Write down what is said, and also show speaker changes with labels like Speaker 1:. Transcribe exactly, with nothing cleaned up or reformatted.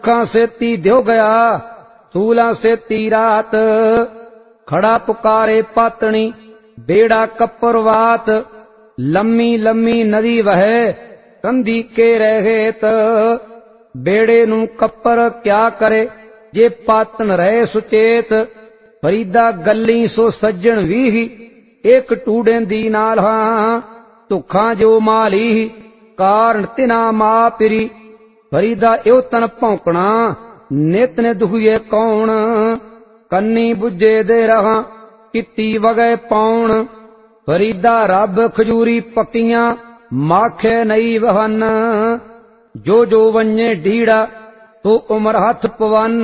Speaker 1: खां से ती द्यो गया सूला से ती रात। खड़ा पुकारे पातनी बेड़ा कपरवात। लम्मी लम्मी नदी वहे कंधी के रहेत। बेड़े नू कपर क्या करे जे पातन रहे सुचेत। फरीदा गली सो सज्जन भी एक टूडे दी नाल हां। तुखा जो माली कारण तिना मापिरी। फरीदा यो तन भौंकना नित ने दुखिए कौन। कन्नी बुझे दे रहा किती वगे पौन। फरीदा रब खजूरी पकियां माखे नई वहन। जो जो वन्ये ढीड़ा तो उमर हथ पवन।